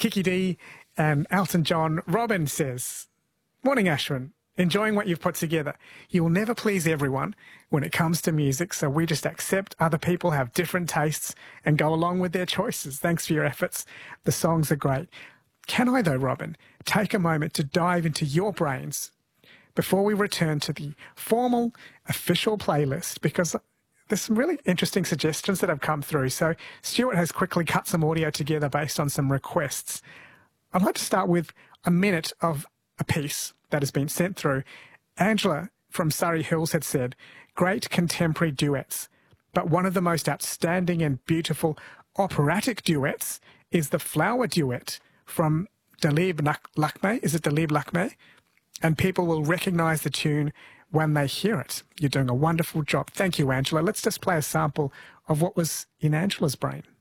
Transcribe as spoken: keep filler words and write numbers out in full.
Kiki D and Elton John. Robin says, morning, Ashwin. Enjoying what you've put together. You will never please everyone when it comes to music, so we just accept other people have different tastes and go along with their choices. Thanks for your efforts. The songs are great. Can I, though, Robin, take a moment to dive into your brains before we return to the formal, official playlist? Because there's some really interesting suggestions that have come through. So Stuart has quickly cut some audio together based on some requests. I'd like to start with a minute of a piece that has been sent through. Angela from Surrey Hills had said, great contemporary duets, but one of the most outstanding and beautiful operatic duets is the Flower Duet from Dalib Lakme. Is it Dalib Lakme? And people will recognise the tune when they hear it. You're doing a wonderful job. Thank you, Angela. Let's just play a sample of what was in Angela's brain.